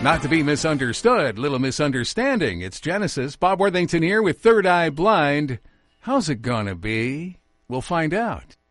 Not to be misunderstood, little misunderstanding. It's Genesis. Bob Worthington here with Third Eye Blind. How's it gonna be? We'll find out.